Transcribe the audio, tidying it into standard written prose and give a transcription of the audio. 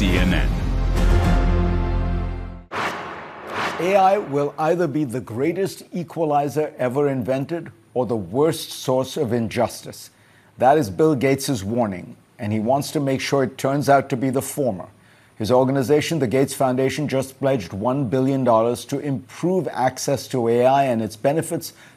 CNN. AI will either be the greatest equalizer ever invented or the worst source of injustice. That is Bill Gates' warning, and he wants to make sure it turns out to be the former. His organization, the Gates Foundation, just pledged $1 billion to improve access to AI and its benefits